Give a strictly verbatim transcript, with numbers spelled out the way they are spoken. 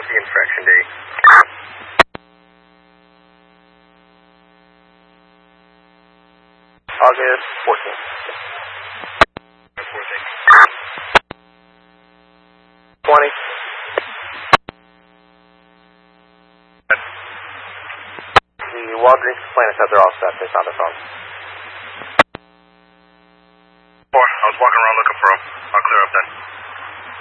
up the infraction date. August fourteenth. twenty. The Walgreens complainant said they're all set. They found their phone. Four. I was walking around looking for them. I'll clear up then.